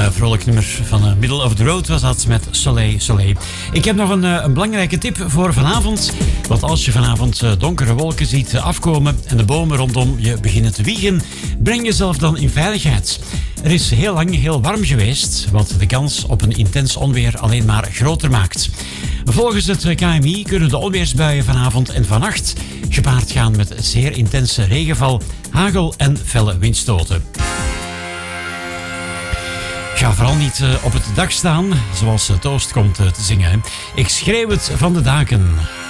vrolijk nummer van Middle of the Road was dat met Soleil, Soleil. Ik heb nog een belangrijke tip voor vanavond. Want als je vanavond donkere wolken ziet afkomen en de bomen rondom je beginnen te wiegen, breng jezelf dan in veiligheid. Er is heel lang heel warm geweest, wat de kans op een intens onweer alleen maar groter maakt. Volgens het KMI kunnen de onweersbuien vanavond en vannacht gepaard gaan met zeer intense regenval, hagel en felle windstoten. Ga vooral niet op het dak staan, zoals Toost komt te zingen. Ik schreeuw het van de daken.